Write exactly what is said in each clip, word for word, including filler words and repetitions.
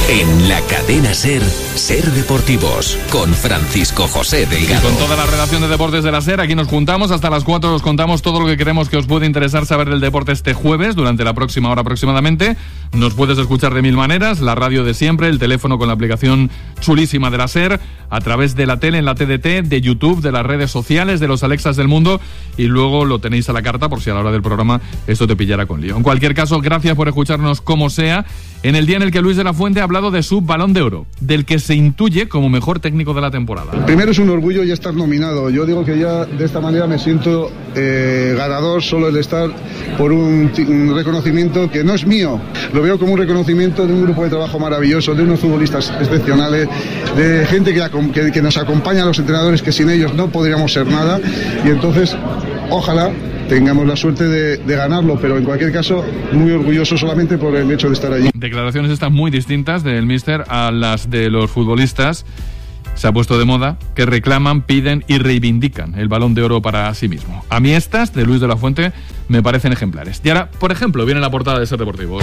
En la cadena SER, SER Deportivos, con Francisco José Delgado. Y con toda la redacción de Deportes de la SER, aquí nos juntamos. Hasta las cuatro os contamos todo lo que queremos que os puede interesar saber del deporte este jueves, durante la próxima hora aproximadamente. Nos puedes escuchar de mil maneras, la radio de siempre, el teléfono con la aplicación chulísima de la SER, a través de la tele en la T D T, de YouTube, de las redes sociales, de los Alexas del mundo, y luego lo tenéis a la carta por si a la hora del programa esto te pillara con lío. En cualquier caso, gracias por escucharnos como sea, en el día en el que Luis de la Fuente ha hablado de su Balón de Oro, del que se intuye como mejor técnico de la temporada. Primero es un orgullo ya estar nominado. Yo digo que ya de esta manera me siento eh, ganador solo el estar por un, un reconocimiento que no es mío. Lo veo como un reconocimiento de un grupo de trabajo maravilloso, de unos futbolistas excepcionales, de gente que, que, que nos acompaña a los entrenadores, que sin ellos no podríamos ser nada. Y entonces, ojalá tengamos la suerte de, de ganarlo, pero en cualquier caso muy orgulloso solamente por el hecho de estar allí. Declaraciones estas muy distintas del míster a las de los futbolistas. Se ha puesto de moda que reclaman, piden y reivindican el Balón de Oro para sí mismo. A mí estas, de Luis de la Fuente, me parecen ejemplares. Y ahora, por ejemplo, viene la portada de SER Deportivos,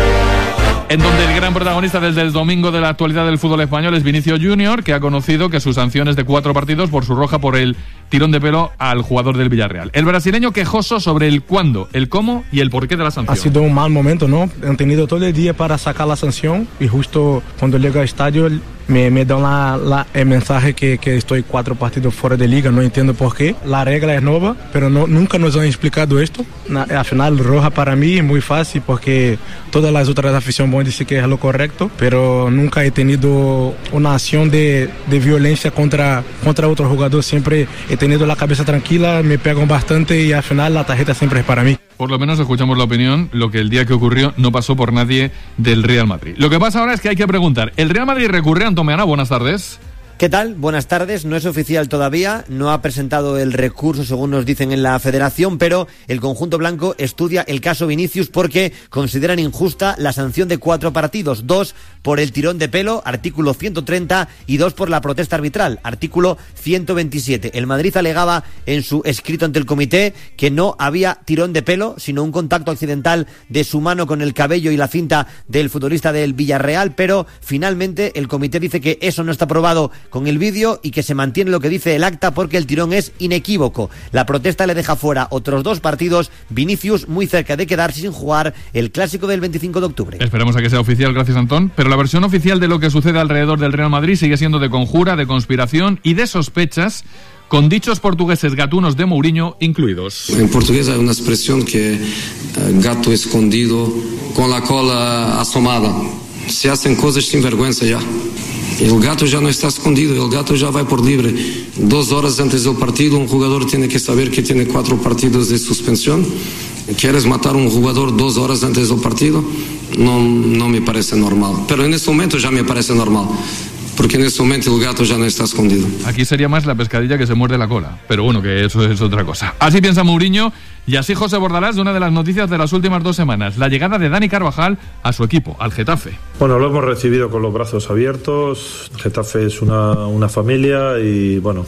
en donde el gran protagonista desde el domingo de la actualidad del fútbol español es Vinicius Junior, que ha conocido que su sanción es de cuatro partidos por su roja por el tirón de pelo al jugador del Villarreal. El brasileño quejoso sobre el cuándo, el cómo y el porqué de la sanción. Ha sido un mal momento, ¿no? Han tenido todo el día para sacar la sanción y justo cuando llega al estadio me, me dan la, la, el mensaje que, que estoy cuatro partidos fuera de liga. No entiendo por qué. La regla es nueva, pero no, nunca nos han explicado esto. Na, al final, roja para mí es muy fácil porque todas las otras aficiones van a decir que es lo correcto, pero nunca he tenido una acción de, de violencia contra, contra otro jugador. Siempre he tenido la cabeza tranquila, me pegan bastante y al final la tarjeta siempre es para mí. Por lo menos escuchamos la opinión, lo que el día que ocurrió no pasó por nadie del Real Madrid. Lo que pasa ahora es que hay que preguntar, ¿el Real Madrid recurre a Antón Meana? Buenas tardes. ¿Qué tal? Buenas tardes. No es oficial todavía, no ha presentado el recurso según nos dicen en la federación, pero el conjunto blanco estudia el caso Vinicius porque consideran injusta la sanción de cuatro partidos, dos por el tirón de pelo, artículo ciento treinta, y dos por la protesta arbitral, artículo ciento veintisiete. El Madrid alegaba en su escrito ante el comité que no había tirón de pelo, sino un contacto accidental de su mano con el cabello y la cinta del futbolista del Villarreal, pero finalmente el comité dice que eso no está probado con el vídeo y que se mantiene lo que dice el acta porque el tirón es inequívoco. La protesta le deja fuera otros dos partidos, Vinicius muy cerca de quedarse sin jugar el clásico del veinticinco de octubre. Esperemos a que sea oficial, gracias Antón, pero la versión oficial de lo que sucede alrededor del Real Madrid sigue siendo de conjura, de conspiración y de sospechas, con dichos portugueses gatunos de Mourinho incluidos. En portugués hay una expresión que uh, gato escondido con la cola asomada. Se hacen cosas sin vergüenza ya. El gato ya no está escondido, el gato ya va por libre. Dos horas antes del partido, un jugador tiene que saber que tiene cuatro partidos de suspensión. ¿Quieres matar a un jugador dos horas antes del partido? No, no me parece normal. Pero en este momento ya me parece normal. Porque en este momento el gato ya no está escondido. Aquí sería más la pescadilla que se muerde la cola, pero bueno, que eso es otra cosa. Así piensa Mourinho y así José Bordalás de una de las noticias de las últimas dos semanas, la llegada de Dani Carvajal a su equipo, al Getafe. Bueno, lo hemos recibido con los brazos abiertos. Getafe es una, una familia y bueno,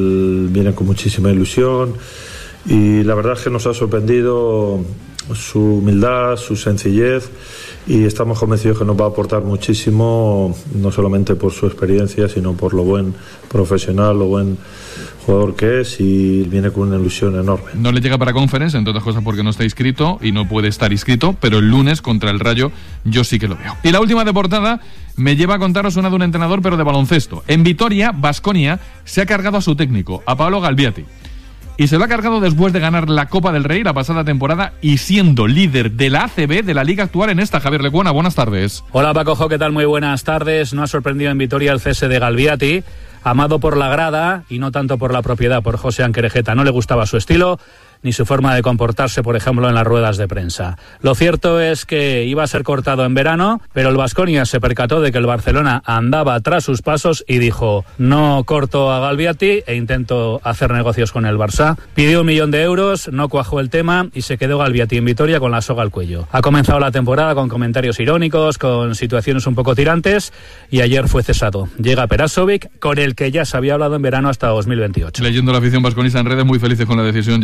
él viene con muchísima ilusión y la verdad es que nos ha sorprendido su humildad, su sencillez, y estamos convencidos que nos va a aportar muchísimo, no solamente por su experiencia, sino por lo buen profesional, lo buen jugador que es, y viene con una ilusión enorme. No le llega para Conference, entre otras cosas porque no está inscrito y no puede estar inscrito, pero el lunes contra el Rayo yo sí que lo veo. Y la última de portada me lleva a contaros una de un entrenador, pero de baloncesto. En Vitoria, Baskonia se ha cargado a su técnico, a Paolo Galbiati. Y se lo ha cargado después de ganar la Copa del Rey la pasada temporada y siendo líder de la A C B de la liga actual en esta. Javier Lecuona, buenas tardes. Hola Paco, ¿qué tal? Muy buenas tardes. No ha sorprendido en Vitoria el cese de Galbiati, amado por la grada y no tanto por la propiedad, por José Anquerejeta. No le gustaba su estilo ni su forma de comportarse, por ejemplo, en las ruedas de prensa. Lo cierto es que iba a ser cortado en verano, pero el Baskonia se percató de que el Barcelona andaba tras sus pasos y dijo: no corto a Galbiati e intento hacer negocios con el Barça. Pidió un millón de euros, no cuajó el tema y se quedó Galbiati en Vitoria con la soga al cuello. Ha comenzado la temporada con comentarios irónicos, con situaciones un poco tirantes, y ayer fue cesado. Llega Perasovic, con el que ya se había hablado en verano hasta dos mil veintiocho. Leyendo la afición vasconista en redes, muy felices con la decisión, ya avanzo que no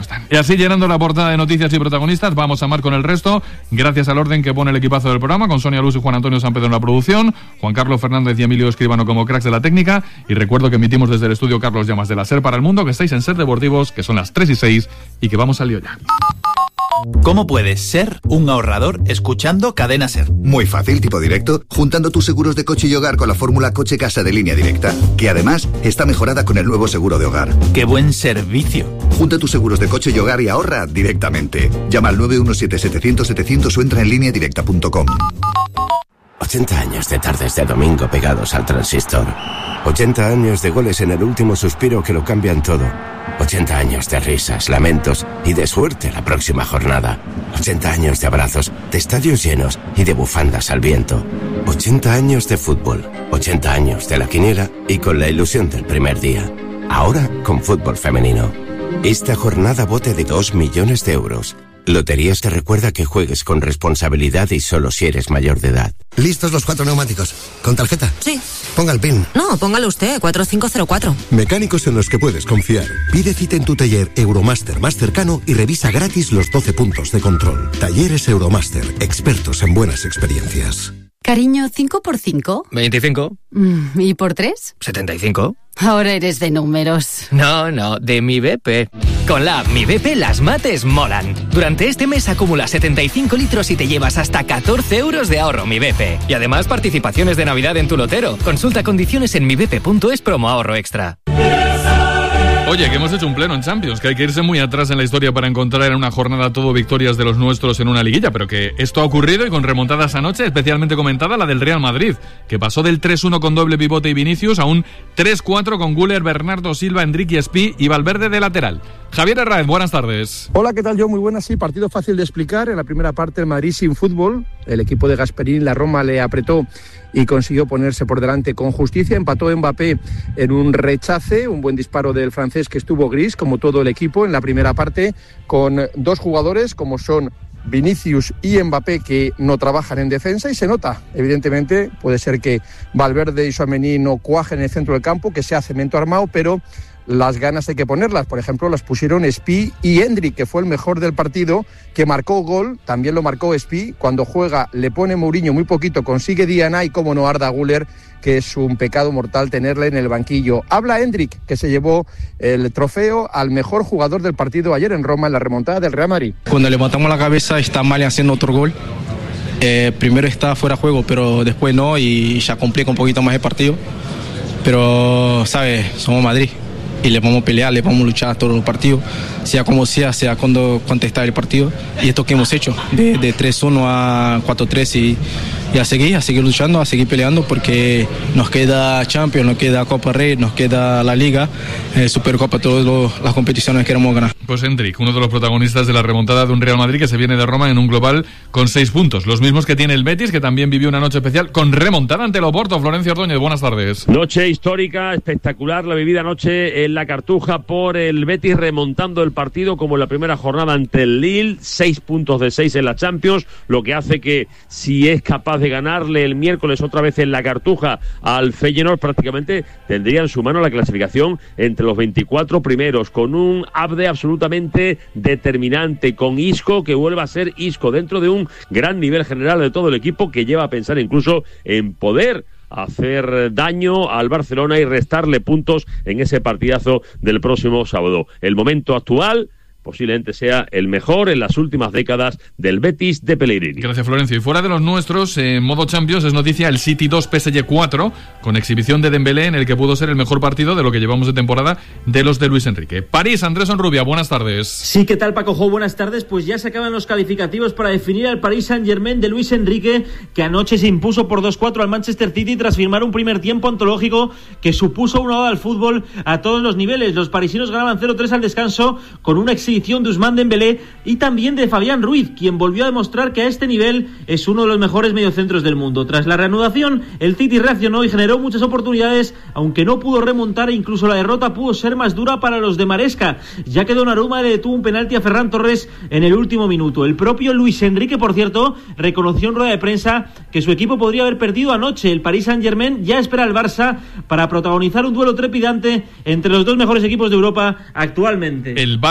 no están. Y así, llenando la portada de noticias y protagonistas, vamos a amar con el resto, gracias al orden que pone el equipazo del programa, con Sonia Luz y Juan Antonio San Pedro en la producción, Juan Carlos Fernández y Emilio Escribano como cracks de la técnica, y recuerdo que emitimos desde el estudio Carlos Llamas de la SER para el mundo, que estáis en SER Deportivos, que son las tres y seis, y que vamos al lío ya. ¿Cómo puedes ser un ahorrador escuchando Cadena SER? Muy fácil, tipo directo, juntando tus seguros de coche y hogar con la fórmula Coche Casa de Línea Directa, que además está mejorada con el nuevo seguro de hogar. ¡Qué buen servicio! Junta tus seguros de coche y hogar y ahorra directamente. Llama al nueve uno siete setecientos setecientos o entra en línea directa punto com. ochenta años de tardes de domingo pegados al transistor. ochenta años de goles en el último suspiro que lo cambian todo. ochenta años de risas, lamentos y de suerte la próxima jornada. ochenta años de abrazos, de estadios llenos y de bufandas al viento. ochenta años de fútbol, ochenta años de la quiniela y con la ilusión del primer día. Ahora con fútbol femenino. Esta jornada bote de dos millones de euros. Loterías te recuerda que juegues con responsabilidad y solo si eres mayor de edad. ¿Listos los cuatro neumáticos? ¿Con tarjeta? Sí. Ponga el PIN. No, póngalo usted, cuatro cinco cero cuatro. Mecánicos en los que puedes confiar. Pide cita en tu taller Euromaster más cercano y revisa gratis los doce puntos de control. Talleres Euromaster, expertos en buenas experiencias. Cariño, ¿cinco por cinco? veinticinco. ¿Y por tres? setenta y cinco. Ahora eres de números. No, no, de mi B P. Con la app Mi B P las mates molan. Durante este mes acumula setenta y cinco litros y te llevas hasta catorce euros de ahorro Mi B P. Y además participaciones de Navidad en tu lotero. Consulta condiciones en mi b p punto es promo ahorro extra. Oye, que hemos hecho un pleno en Champions, que hay que irse muy atrás en la historia para encontrar en una jornada todo victorias de los nuestros en una liguilla, pero que esto ha ocurrido y con remontadas anoche, especialmente comentada la del Real Madrid, que pasó del tres uno con doble pivote y Vinicius a un tres cuatro con Güler, Bernardo Silva, Enrique Espí y Valverde de lateral. Javier Herráez, buenas tardes. Hola, ¿qué tal? Yo muy buenas, sí, partido fácil de explicar. En la primera parte el Madrid sin fútbol, el equipo de Gasperini, la Roma le apretó y consiguió ponerse por delante con justicia. Empató Mbappé en un rechace, un buen disparo del francés que estuvo gris, como todo el equipo, en la primera parte, con dos jugadores como son Vinicius y Mbappé que no trabajan en defensa y se nota, evidentemente, puede ser que Valverde y Tchouaméni no cuajen en el centro del campo, que sea cemento armado, pero las ganas hay que ponerlas. Por ejemplo, las pusieron Espí y Endrick, que fue el mejor del partido, que marcó gol, también lo marcó Espí. Cuando juega le pone Mourinho muy poquito, consigue Diana y como no Arda Güler, que es un pecado mortal tenerle en el banquillo. Habla Endrick, que se llevó el trofeo al mejor jugador del partido ayer en Roma en la remontada del Real Madrid. Cuando levantamos la cabeza está Mali haciendo otro gol. Eh, primero está fuera de juego, pero después no, y ya complica un poquito más el partido. Pero, ¿sabes? Somos Madrid y le vamos a pelear, le vamos a luchar todos los partidos, sea como sea, sea cuando contestar el partido. Y esto que hemos hecho, de, de tres uno a cuatro tres y, y a seguir, a seguir luchando, a seguir peleando, porque nos queda Champions, nos queda Copa Rey, nos queda la Liga, eh, Supercopa, todas las competiciones que queremos ganar. Pues Endrick, uno de los protagonistas de la remontada de un Real Madrid que se viene de Roma en un global con seis puntos, los mismos que tiene el Betis, que también vivió una noche especial con remontada ante el Oporto. Florencio Ordóñez, buenas tardes. Noche histórica, espectacular la vivida anoche en la Cartuja por el Betis, remontando el partido como en la primera jornada ante el Lille, seis puntos de seis en la Champions, lo que hace que si es capaz de ganarle el miércoles otra vez en la Cartuja al Feyenoord, prácticamente tendría en su mano la clasificación entre los veinticuatro primeros, con un Abde absolutamente determinante, con Isco que vuelve a ser Isco dentro de un gran nivel general de todo el equipo, que lleva a pensar incluso en poder hacer daño al Barcelona y restarle puntos en ese partidazo del próximo sábado. El momento actual posiblemente sea el mejor en las últimas décadas del Betis de Pellegrini. Gracias, Florencio. Y fuera de los nuestros, en modo Champions es noticia el City dos P S G cuatro, con exhibición de Dembélé en el que pudo ser el mejor partido de lo que llevamos de temporada de los de Luis Enrique. París, Andrés Onrubia, buenas tardes. Sí, ¿qué tal, Paco Jo? Buenas tardes. Pues ya se acaban los calificativos para definir al Paris Saint-Germain de Luis Enrique, que anoche se impuso por dos cuatro al Manchester City tras firmar un primer tiempo antológico que supuso una oda al fútbol a todos los niveles. Los parisinos ganaban cero tres al descanso con una exhibición de Ousmane Dembélé y también de Fabián Ruiz, quien volvió a demostrar que a este nivel es uno de los mejores mediocentros del mundo. Tras la reanudación, el City reaccionó y generó muchas oportunidades, aunque no pudo remontar e incluso la derrota pudo ser más dura para los de Maresca, ya que Donnarumma le detuvo un penalti a Ferran Torres en el último minuto. El propio Luis Enrique, por cierto, reconoció en rueda de prensa que su equipo podría haber perdido anoche. El Paris Saint-Germain ya espera al Barça para protagonizar un duelo trepidante entre los dos mejores equipos de Europa actualmente. El Barça, que tiene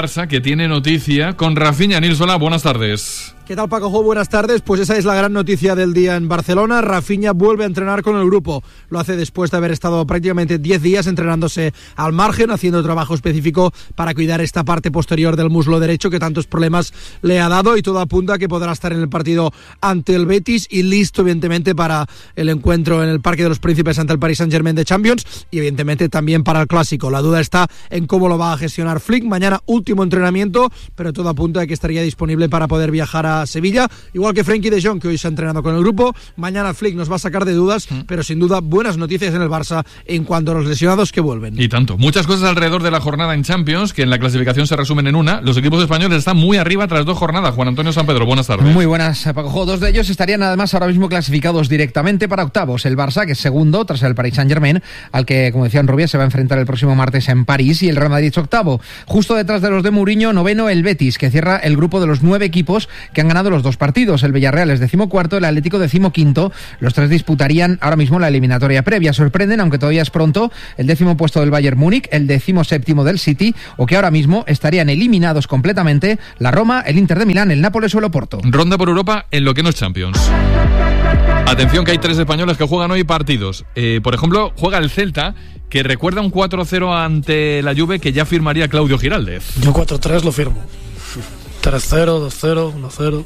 tiene noticia con Rafinha. Nilsola, buenas tardes. ¿Qué tal, Paco Jo? Buenas tardes. Pues esa es la gran noticia del día en Barcelona. Rafinha vuelve a entrenar con el grupo. Lo hace después de haber estado prácticamente diez días entrenándose al margen, haciendo trabajo específico para cuidar esta parte posterior del muslo derecho que tantos problemas le ha dado, y todo apunta a que podrá estar en el partido ante el Betis y listo, evidentemente, para el encuentro en el Parque de los Príncipes ante el Paris Saint-Germain de Champions y, evidentemente, también para el Clásico. La duda está en cómo lo va a gestionar Flick. Mañana último entrenamiento, pero todo apunta a que estaría disponible para poder viajar a Sevilla, igual que Frenkie de Jong, que hoy se ha entrenado con el grupo. Mañana Flick nos va a sacar de dudas, mm. pero sin duda buenas noticias en el Barça en cuanto a los lesionados que vuelven. Y tanto. Muchas cosas alrededor de la jornada en Champions, que en la clasificación se resumen en una. Los equipos españoles están muy arriba tras dos jornadas. Juan Antonio San Pedro, buenas tardes. Muy buenas, Paco. Dos de ellos estarían además ahora mismo clasificados directamente para octavos. El Barça, que es segundo tras el Paris Saint-Germain, al que, como decían Rubia, se va a enfrentar el próximo martes en París, y el Real Madrid es octavo. Justo detrás de los de Mourinho, noveno el Betis, que cierra el grupo de los nueve equipos que han ganado los dos partidos. El Villarreal es decimocuarto, el Atlético decimoquinto. Los tres disputarían ahora mismo la eliminatoria previa. Sorprenden, aunque todavía es pronto, el décimo puesto del Bayern Múnich, el decimoséptimo del City, o que ahora mismo estarían eliminados completamente la Roma, el Inter de Milán, el Nápoles o el Oporto. Ronda por Europa en lo que no es Champions. Atención, que hay tres españoles que juegan hoy partidos. Eh, por ejemplo, juega el Celta, que recuerda un cuatro cero ante la Juve que ya firmaría Claudio Giraldez. Yo cuatro tres lo firmo. tres cero, dos cero, uno cero.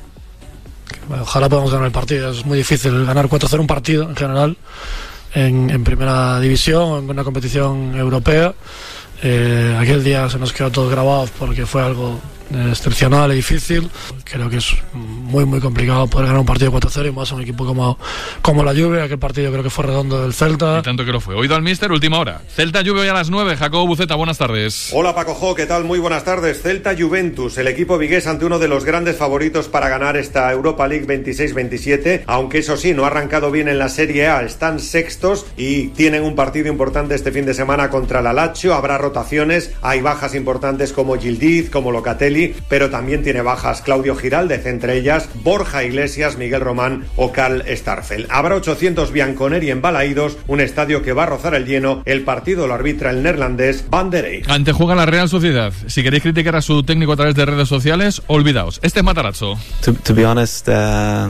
Ojalá podamos ganar el partido. Es muy difícil ganar cuatro cero un partido en general en, en primera división, en una competición europea. Eh, aquel día se nos quedó todos grabados porque fue algo excepcional y difícil. Creo que es muy muy complicado poder ganar un partido cuatro cero, y más a un equipo como, como la Juve. Aquel partido creo que fue redondo del Celta. Y tanto que lo fue. Oído al míster, última hora. Celta Juve hoy a las nueve. Jacobo Buceta, buenas tardes. Hola Paco Jo, ¿qué tal? Muy buenas tardes. Celta Juventus, el equipo vigués ante uno de los grandes favoritos para ganar esta Europa League veintiséis veintisiete, aunque eso sí, no ha arrancado bien en la Serie A, están sextos y tienen un partido importante este fin de semana contra la Lazio. Habrá rotaciones, hay bajas importantes como Yildiz, como Locatelli, pero también tiene bajas Claudio Giraldez, entre ellas Borja Iglesias, Miguel Román o Karl Starfel. Habrá ochocientos Bianconeri en Balaídos, un estadio que va a rozar el lleno. El partido lo arbitra el neerlandés Van der Eyck. Antejuega la Real Sociedad. Si queréis criticar a su técnico a través de redes sociales, olvidaos. Este es Matarazzo. To, to be honest, uh...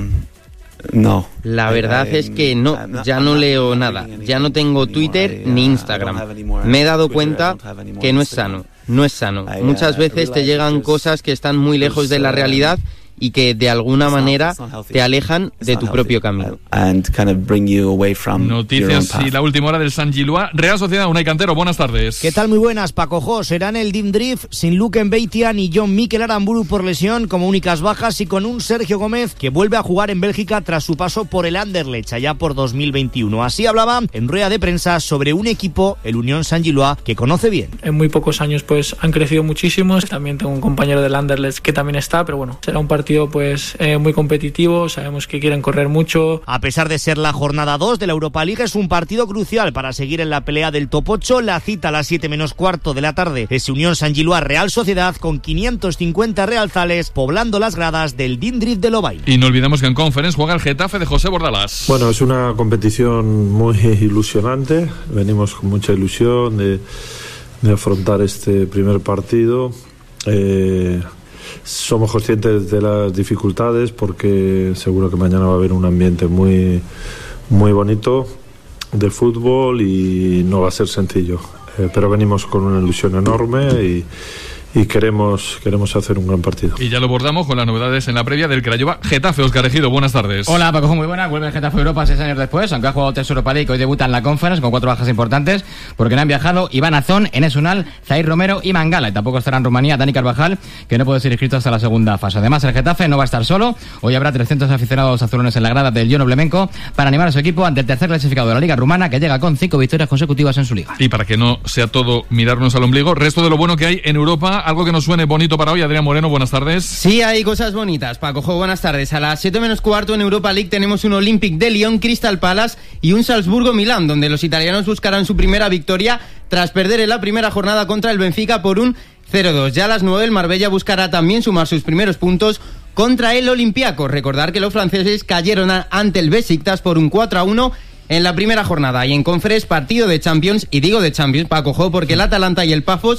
No. La verdad es que no, ya no leo nada. Ya no tengo Twitter ni Instagram. Me he dado cuenta que no es sano. No es sano. Muchas veces te llegan cosas que están muy lejos de la realidad y que de alguna manera te alejan de tu propio camino. Noticias y la última hora del San Gilois. Real Sociedad, Unai Cantero, buenas tardes. ¿Qué tal? Muy buenas, Paco Jo. Serán el Dim Drift sin Luke Mbeitia ni John Mikel Aramburu por lesión como únicas bajas, y con un Sergio Gómez que vuelve a jugar en Bélgica tras su paso por el Anderlecht allá por dos mil veintiuno. Así hablaba en rueda de prensa sobre un equipo, el Unión San Gilois, que conoce bien. En muy pocos años pues han crecido muchísimo. También tengo un compañero del Anderlecht que también está, pero bueno, será un partido pues eh, muy competitivo. Sabemos que quieren correr mucho. A pesar de ser la jornada dos de la Europa League, es un partido crucial para seguir en la pelea del top ocho. La cita a las siete menos cuarto de la tarde es Unión San Gilois Real Sociedad, con quinientos cincuenta realzales poblando las gradas del Dindrift de Lovaina. Y no olvidemos que en Conference juega el Getafe de José Bordalás. Bueno, es una competición muy ilusionante. Venimos con mucha ilusión de, de afrontar este primer partido. Eh, Somos conscientes de las dificultades porque seguro que mañana va a haber un ambiente muy, muy bonito de fútbol y no va a ser sencillo. Eh, pero venimos con una ilusión enorme y, y queremos, queremos hacer un gran partido. Y ya lo abordamos con las novedades en la previa del Craiova Getafe. Óscar Ejido, buenas tardes. Hola, Paco, muy buena. Vuelve el Getafe a Europa seis años después, aunque ha jugado tres Europa League. Hoy debuta en la Conference con cuatro bajas importantes porque no han viajado Iván Azón, Enes Unal, Zair Romero y Mangala. Y tampoco estará en Rumanía Dani Carvajal, que no puede ser inscrito hasta la segunda fase. Además, el Getafe no va a estar solo. Hoy habrá trescientos aficionados azulones en la grada del Jono Blemenko para animar a su equipo ante el tercer clasificado de la Liga Rumana, que llega con cinco victorias consecutivas en su liga. Y para que no sea todo mirarnos al ombligo, resto de lo bueno que hay en Europa, algo que nos suene bonito para hoy. Adrián Moreno, buenas tardes. Sí, hay cosas bonitas, Paco Jo, buenas tardes. A las siete menos cuarto en Europa League tenemos un Olympique de Lyon, Crystal Palace y un Salzburgo-Milán, donde los italianos buscarán su primera victoria tras perder en la primera jornada contra el Benfica por un cero dos. Ya a las nueve el Marbella buscará también sumar sus primeros puntos contra el Olympiacos. Recordar que los franceses cayeron a, ante el Besiktas por un cuatro a uno en la primera jornada. Y en Conference, partido de Champions, y digo de Champions, Paco Jo, porque el Atalanta y el Pafos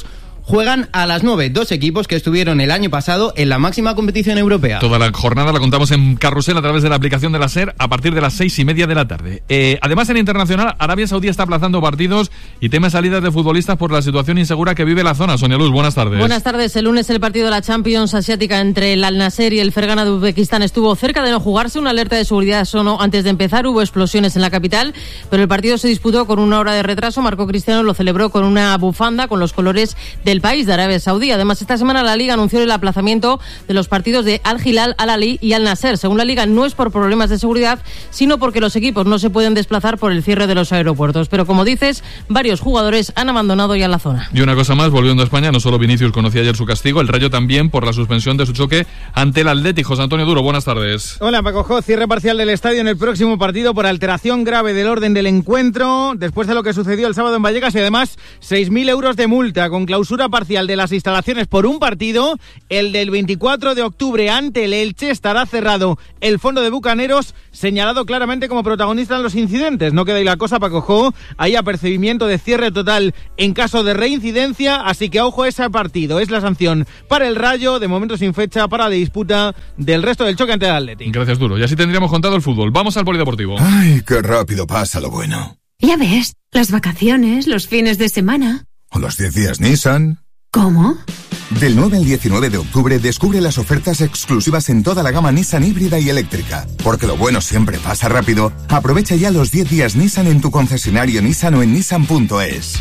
juegan a las nueve, dos equipos que estuvieron el año pasado en la máxima competición europea. Toda la jornada la contamos en Carrusel a través de la aplicación de la SER a partir de las seis y media de la tarde. Eh, además, en internacional, Arabia Saudí está aplazando partidos y teme salidas de futbolistas por la situación insegura que vive la zona. Sonia Luz, buenas tardes. Buenas tardes. El lunes el partido de la Champions asiática entre el Al Nassr y el Fergana de Uzbekistán estuvo cerca de no jugarse. Una alerta de seguridad sonó antes de empezar. Hubo explosiones en la capital, pero el partido se disputó con una hora de retraso. Marco Cristiano lo celebró con una bufanda con los colores del país de Arabia Saudí. Además, esta semana la Liga anunció el aplazamiento de los partidos de Al Hilal, Al Ahly y Al Nassr. Según la Liga, no es por problemas de seguridad, sino porque los equipos no se pueden desplazar por el cierre de los aeropuertos. Pero como dices, varios jugadores han abandonado ya la zona. Y una cosa más, volviendo a España, no solo Vinicius conocía ayer su castigo, el Rayo también por la suspensión de su choque ante el Athletic. José Antonio Duro, buenas tardes. Hola, Paco Jo. Cierre parcial del estadio en el próximo partido por alteración grave del orden del encuentro, después de lo que sucedió el sábado en Vallecas, y además seis mil euros de multa con clausura parcial de las instalaciones por un partido. El del veinticuatro de octubre ante el Elche estará cerrado. El fondo de Bucaneros señalado claramente como protagonista en los incidentes. No queda ahí la cosa, Paco Jo. Hay apercibimiento de cierre total en caso de reincidencia, así que ojo a ese partido. Es la sanción para el Rayo, de momento sin fecha para la disputa del resto del choque ante el Athletic. Gracias, Duro. Y así tendríamos contado el fútbol. Vamos al polideportivo. Ay, qué rápido pasa lo bueno. Ya ves, las vacaciones, los fines de semana. O los diez días Nissan. ¿Cómo? Del nueve al diecinueve de octubre descubre las ofertas exclusivas en toda la gama Nissan híbrida y eléctrica. Porque lo bueno siempre pasa rápido. Aprovecha ya los diez días Nissan en tu concesionario Nissan o en nissan punto es.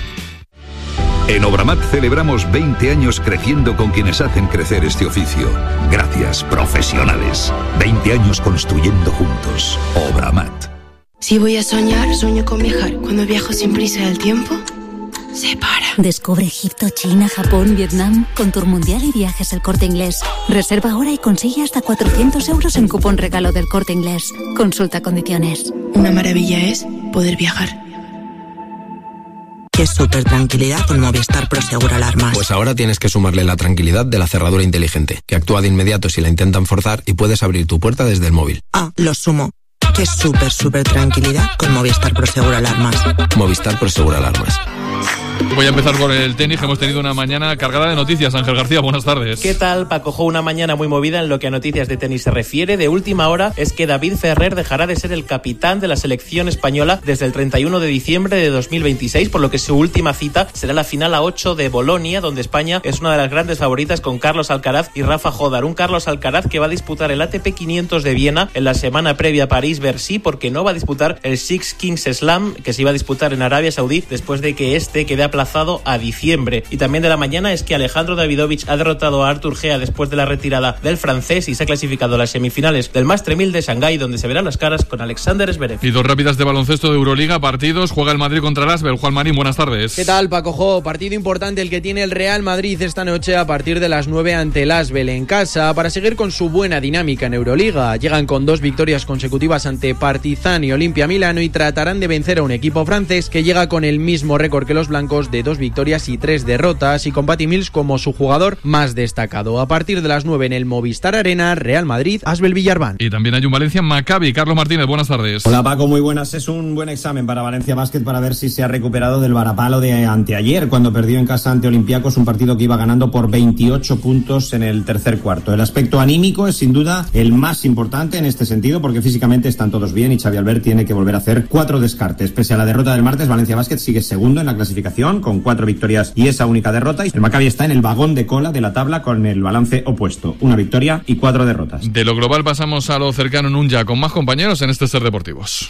En Obramat celebramos veinte años creciendo con quienes hacen crecer este oficio. Gracias, profesionales. veinte años construyendo juntos. Obramat. Si voy a soñar, sueño con viajar. Cuando viajo sin prisa del tiempo, se para. Descubre Egipto, China, Japón, Vietnam con Tour Mundial y Viajes El Corte Inglés. Reserva ahora y consigue hasta cuatrocientos euros en cupón regalo del Corte Inglés. Consulta condiciones. Una maravilla es poder viajar. ¿Qué súper tranquilidad con Movistar Prosegur Alarmas? Pues ahora tienes que sumarle la tranquilidad de la cerradura inteligente, que actúa de inmediato si la intentan forzar y puedes abrir tu puerta desde el móvil. Ah, lo sumo. Qué súper, súper tranquilidad con Movistar Prosegur Alarmas. Movistar Prosegur Alarmas. Voy a empezar por el tenis, que hemos tenido una mañana cargada de noticias. Ángel García, buenas tardes. ¿Qué tal, Paco Jo? Una mañana muy movida en lo que a noticias de tenis se refiere. De última hora es que David Ferrer dejará de ser el capitán de la selección española desde el treinta y uno de diciembre de dos mil veintiséis, por lo que su última cita será la final a ocho de Bolonia, donde España es una de las grandes favoritas con Carlos Alcaraz y Rafa Jodar. Un Carlos Alcaraz que va a disputar el A T P quinientos de Viena en la semana previa a París-Bercy, porque no va a disputar el Six Kings Slam, que se iba a disputar en Arabia Saudí, después de que este quede aplazado a diciembre. Y también de la mañana es que Alejandro Davidovich ha derrotado a Artur Gea después de la retirada del francés y se ha clasificado a las semifinales del Master mil de Shanghái, donde se verán las caras con Alexander Zverev. Y dos rápidas de baloncesto de Euroliga, partidos. Juega el Madrid contra el Asbel. Juan Marín, buenas tardes. ¿Qué tal, Paco Jo? Partido importante el que tiene el Real Madrid esta noche a partir de las nueve ante el Asbel en casa para seguir con su buena dinámica en Euroliga. Llegan con dos victorias consecutivas ante Partizan y Olimpia Milano y tratarán de vencer a un equipo francés que llega con el mismo récord que los blancos de dos victorias y tres derrotas, y con Patty Mills como su jugador más destacado. A partir de las nueve en el Movistar Arena, Real Madrid, Asbel Villarban. Y también hay un Valencia Maccabi. Carlos Martínez, buenas tardes. Hola Paco, muy buenas. Es un buen examen para Valencia Basket para ver si se ha recuperado del varapalo de anteayer, cuando perdió en casa ante Olympiacos, un partido que iba ganando por veintiocho puntos en el tercer cuarto. El aspecto anímico es sin duda el más importante en este sentido, porque físicamente están todos bien y Xavi Albert tiene que volver a hacer cuatro descartes. Pese a la derrota del martes, Valencia Basket sigue segundo en la clasificación con cuatro victorias y esa única derrota, y el Maccabi está en el vagón de cola de la tabla con el balance opuesto, una victoria y cuatro derrotas. De lo global pasamos a lo cercano en un ya con más compañeros en este Ser Deportivos.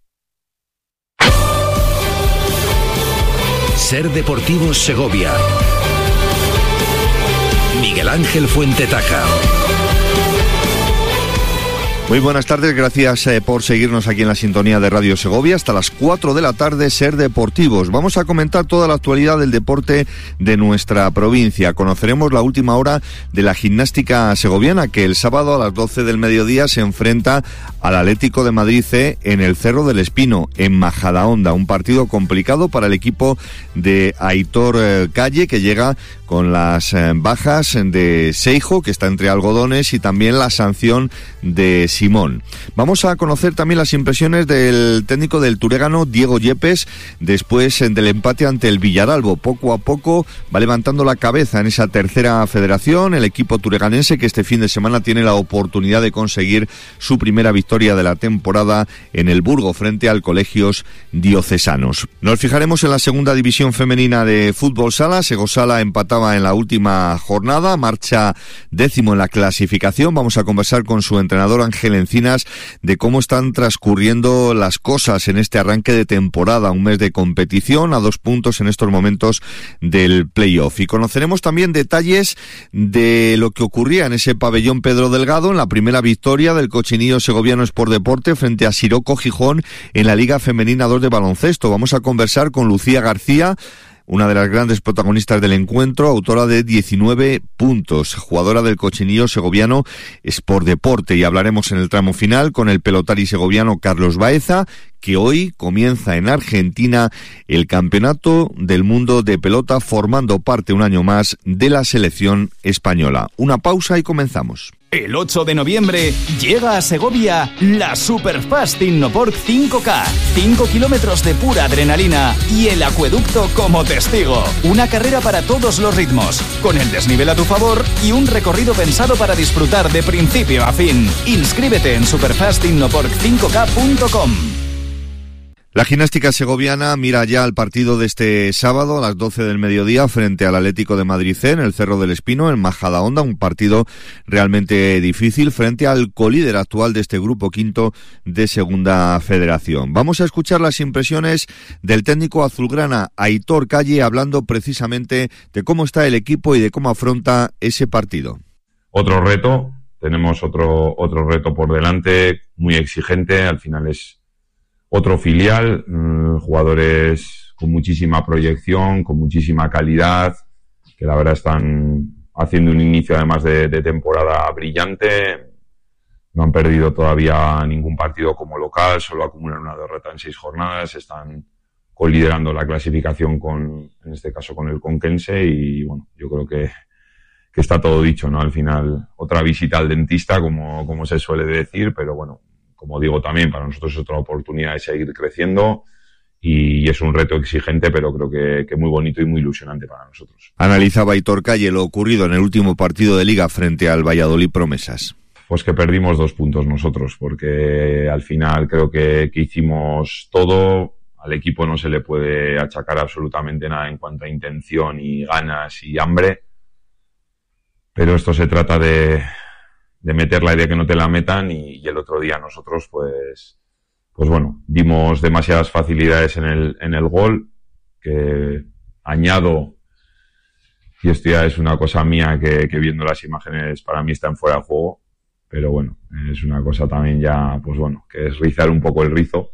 Ser Deportivos Segovia. Miguel Ángel Fuentetaja. Muy buenas tardes, gracias eh, por seguirnos aquí en la sintonía de Radio Segovia. Hasta las cuatro de la tarde, Ser Deportivos. Vamos a comentar toda la actualidad del deporte de nuestra provincia. Conoceremos la última hora de la gimnástica segoviana, que el sábado a las doce del mediodía se enfrenta al Atlético de Madrid C en el Cerro del Espino, en Majadahonda. Un partido complicado para el equipo de Aitor eh, Calle, que llega con las eh, bajas de Seijo, que está entre algodones, y también la sanción de Simón. Vamos a conocer también las impresiones del técnico del Turégano, Diego Yepes, después del empate ante el Villaralbo. Poco a poco va levantando la cabeza en esa tercera federación el equipo tureganense, que este fin de semana tiene la oportunidad de conseguir su primera victoria de la temporada en el Burgo frente al Colegios Diocesanos. Nos fijaremos en la segunda división femenina de fútbol sala. Segosala empataba en la última jornada, marcha décimo en la clasificación. Vamos a conversar con su entrenador Ángel Encinas de cómo están transcurriendo las cosas en este arranque de temporada, un mes de competición a dos puntos en estos momentos del playoff. Y conoceremos también detalles de lo que ocurría en ese pabellón Pedro Delgado en la primera victoria del Cochinillo Segoviano Sport Deporte frente a Siroco Gijón en la Liga Femenina dos de baloncesto. Vamos a conversar con Lucía García, una de las grandes protagonistas del encuentro, autora de diecinueve puntos, jugadora del Cochinillo Segoviano Sport Deporte, y hablaremos en el tramo final con el pelotari segoviano Carlos Baeza, que hoy comienza en Argentina el Campeonato del Mundo de Pelota, formando parte un año más de la selección española. Una pausa y comenzamos. El ocho de noviembre llega a Segovia la Superfast Innoporc cinco K. cinco kilómetros de pura adrenalina y el acueducto como testigo. Una carrera para todos los ritmos, con el desnivel a tu favor y un recorrido pensado para disfrutar de principio a fin. Inscríbete en superfast innoporc cinco k punto com. La gimnástica segoviana mira ya al partido de este sábado a las doce del mediodía frente al Atlético de Madrid C en el Cerro del Espino, en Majadahonda, un partido realmente difícil frente al colíder actual de este grupo quinto de Segunda Federación. Vamos a escuchar las impresiones del técnico azulgrana Aitor Calle, hablando precisamente de cómo está el equipo y de cómo afronta ese partido. Otro reto, tenemos otro, otro reto por delante, muy exigente, al final es otro filial, mmm, jugadores con muchísima proyección, con muchísima calidad, que la verdad están haciendo un inicio además de, de temporada brillante. No han perdido todavía ningún partido como local, solo acumulan una derrota en seis jornadas, están coliderando la clasificación con, en este caso con el Conquense, y bueno, yo creo que, que está todo dicho, ¿no? Al final, otra visita al dentista, como, como se suele decir, pero bueno, como digo también, para nosotros es otra oportunidad de seguir creciendo y es un reto exigente, pero creo que, que muy bonito y muy ilusionante para nosotros. Analizaba Aitor Calle lo ocurrido en el último partido de Liga frente al Valladolid Promesas. Pues que perdimos dos puntos nosotros, porque al final creo que, que hicimos todo. Al equipo no se le puede achacar absolutamente nada en cuanto a intención y ganas y hambre, pero esto se trata de... de meter la idea que no te la metan, y, y el otro día nosotros pues pues bueno, dimos demasiadas facilidades en el en el gol, que añado, y esto ya es una cosa mía que, que viendo las imágenes para mí están fuera de juego, pero bueno, es una cosa también ya pues bueno, que es rizar un poco el rizo,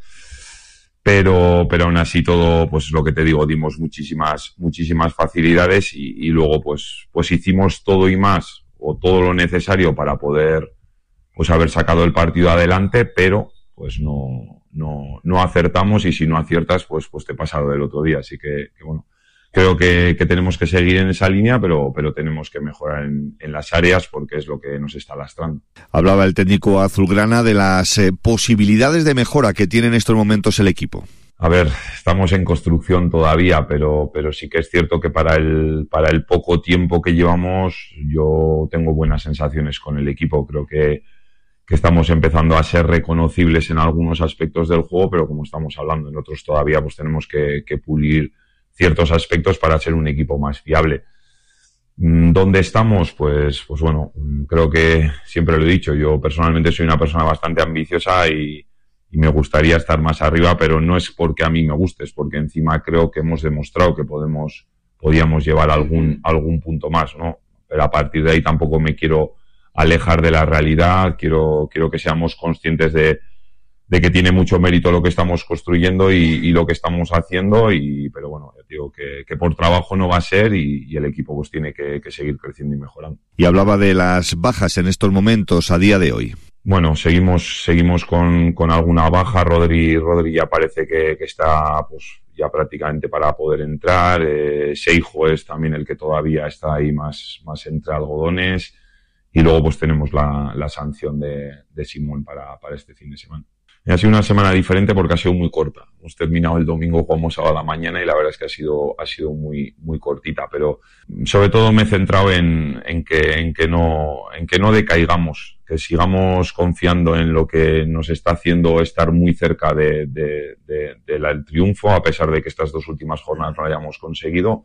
pero pero aún así todo, pues lo que te digo, dimos muchísimas muchísimas facilidades y, y luego pues pues hicimos todo y más, o todo lo necesario para poder pues haber sacado el partido adelante, pero pues no no no acertamos, y si no aciertas pues pues te pasa lo del otro día, así que, que bueno, creo que, que tenemos que seguir en esa línea, pero pero tenemos que mejorar en, en las áreas, porque es lo que nos está lastrando. Hablaba el técnico azulgrana de las eh, posibilidades de mejora que tiene en estos momentos el equipo. A ver, estamos en construcción todavía, pero pero sí que es cierto que para el para el poco tiempo que llevamos yo tengo buenas sensaciones con el equipo. Creo que, que estamos empezando a ser reconocibles en algunos aspectos del juego, pero como estamos hablando en otros todavía, pues tenemos que, que pulir ciertos aspectos para ser un equipo más fiable. ¿Dónde estamos? Pues, pues bueno, creo que siempre lo he dicho, yo personalmente soy una persona bastante ambiciosa y y me gustaría estar más arriba, pero no es porque a mí me guste, es porque encima creo que hemos demostrado que podemos, podíamos llevar algún, algún punto más, ¿no? Pero a partir de ahí tampoco me quiero alejar de la realidad, quiero, quiero que seamos conscientes de, de que tiene mucho mérito lo que estamos construyendo y, y lo que estamos haciendo, y, pero bueno, yo digo que, que por trabajo no va a ser, y, y el equipo pues tiene que, que seguir creciendo y mejorando. Y hablaba de las bajas en estos momentos a día de hoy. Bueno, seguimos seguimos con, con alguna baja. Rodri, Rodri ya parece que, que está pues ya prácticamente para poder entrar. Eh, Seijo es también el que todavía está ahí más, más entre algodones. y luego pues tenemos la, la sanción de, de Simón para, para este fin de semana. Y ha sido una semana diferente porque ha sido muy corta. Hemos terminado el domingo, jugamos sábado a la mañana y la verdad es que ha sido, ha sido muy, muy cortita, pero sobre todo me he centrado en, en que, en que no, en que no decaigamos, que sigamos confiando en lo que nos está haciendo estar muy cerca de, de, de, de la, del triunfo, a pesar de que estas dos últimas jornadas no lo hayamos conseguido.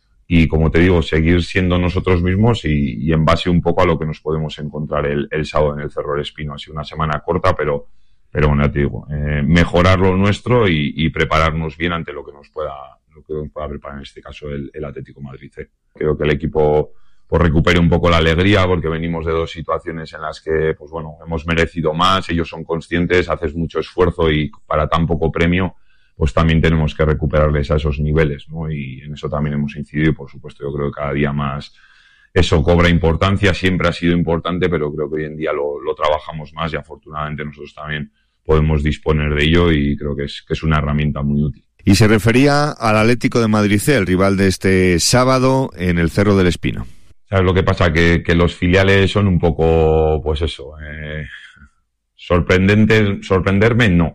Y como te digo, seguir siendo nosotros mismos y, y en base un poco a lo que nos podemos encontrar el, el sábado en el Cerro del Espino. Ha sido una semana corta, pero Pero bueno, ya te digo, eh, mejorar lo nuestro y, y prepararnos bien ante lo que nos pueda, lo que nos pueda preparar en este caso el, el Atlético Madrid C. Creo que el equipo pues recupere un poco la alegría porque venimos de dos situaciones en las que, pues bueno, hemos merecido más, ellos son conscientes, haces mucho esfuerzo y para tan poco premio, pues también tenemos que recuperarles a esos niveles, ¿no? Y en eso también hemos incidido y por supuesto yo creo que cada día más eso cobra importancia, siempre ha sido importante, pero creo que hoy en día lo, lo trabajamos más y afortunadamente nosotros también podemos disponer de ello y creo que es, que es una herramienta muy útil. Y se refería al Atlético de Madrid C, el rival de este sábado en el Cerro del Espino. ¿Sabes lo que pasa? Que, que los filiales son un poco, pues eso, eh, sorprendentes, sorprenderme no,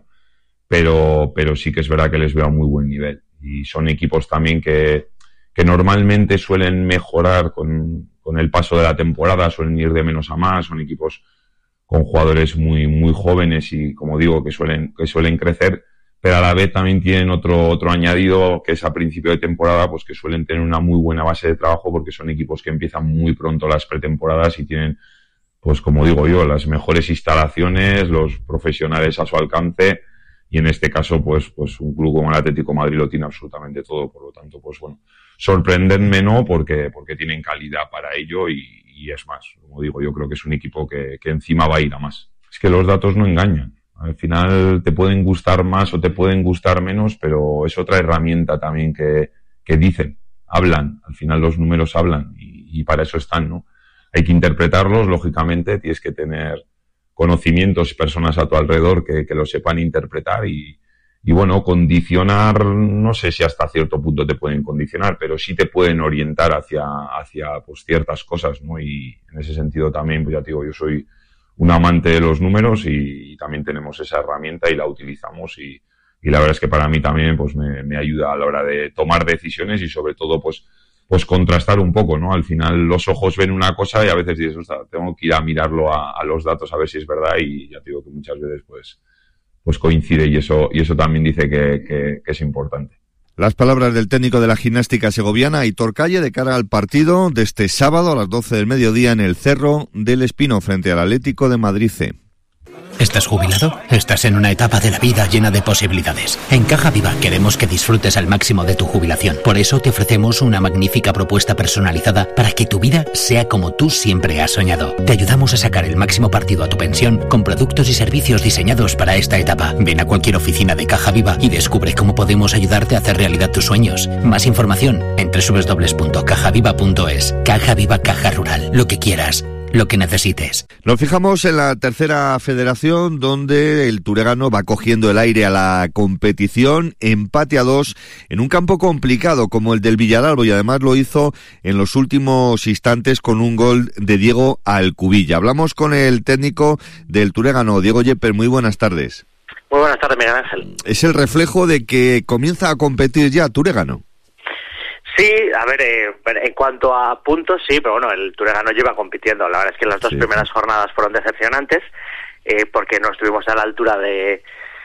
pero, pero sí que es verdad que les veo a muy buen nivel y son equipos también que, que normalmente suelen mejorar con, con el paso de la temporada, suelen ir de menos a más, son equipos con jugadores muy muy jóvenes y, como digo, que suelen que suelen crecer, pero a la vez también tienen otro otro añadido, que es a principio de temporada, pues que suelen tener una muy buena base de trabajo porque son equipos que empiezan muy pronto las pretemporadas y tienen, pues como digo yo, las mejores instalaciones, los profesionales a su alcance y en este caso, pues pues un club como el Atlético de Madrid lo tiene absolutamente todo, por lo tanto, pues bueno, sorprendenme no, porque porque tienen calidad para ello y Y es más, como digo, yo creo que es un equipo que, que encima va a ir a más. Es que los datos no engañan. Al final te pueden gustar más o te pueden gustar menos, pero es otra herramienta también que, que dicen, hablan. Al final los números hablan y, y para eso están, ¿no? Hay que interpretarlos, lógicamente, tienes que tener conocimientos y personas a tu alrededor que, que lo sepan interpretar y, y bueno, condicionar, no sé si hasta cierto punto te pueden condicionar, pero sí te pueden orientar hacia, hacia pues ciertas cosas, ¿no? Y en ese sentido también, pues ya te digo, yo soy un amante de los números y, y también tenemos esa herramienta y la utilizamos y, y la verdad es que para mí también pues me, me ayuda a la hora de tomar decisiones y sobre todo pues, pues contrastar un poco, ¿no? Al final los ojos ven una cosa y a veces dices, ostras, tengo que ir a mirarlo a, a los datos a ver si es verdad y ya te digo que muchas veces pues pues coincide y eso y eso también dice que, que, que es importante. Las palabras del técnico de la gimnástica segoviana, Aitor Calle, de cara al partido de este sábado a las doce del mediodía en el Cerro del Espino frente al Atlético de Madrid C. ¿Estás jubilado? Estás en una etapa de la vida llena de posibilidades. En Caja Viva queremos que disfrutes al máximo de tu jubilación. Por eso te ofrecemos una magnífica propuesta personalizada para que tu vida sea como tú siempre has soñado. Te ayudamos a sacar el máximo partido a tu pensión con productos y servicios diseñados para esta etapa. Ven a cualquier oficina de Caja Viva y descubre cómo podemos ayudarte a hacer realidad tus sueños. Más información en doble u doble u doble u punto caja viva punto es. Caja Viva, Caja Rural. Lo que quieras, lo que necesites. Nos fijamos en la tercera federación, donde el Turegano va cogiendo el aire a la competición, empate a dos en un campo complicado como el del Villaralbo, y además lo hizo en los últimos instantes con un gol de Diego Alcubilla. Hablamos con el técnico del Turegano, Diego Yepes. Muy buenas tardes. Muy buenas tardes, Miguel Ángel. Es el reflejo de que comienza a competir ya Turegano. Sí, a ver, eh, en cuanto a puntos, sí, pero bueno, el Turegano lleva compitiendo. La verdad es que las dos sí, primeras sí. jornadas fueron decepcionantes, eh, porque no estuvimos a la altura de,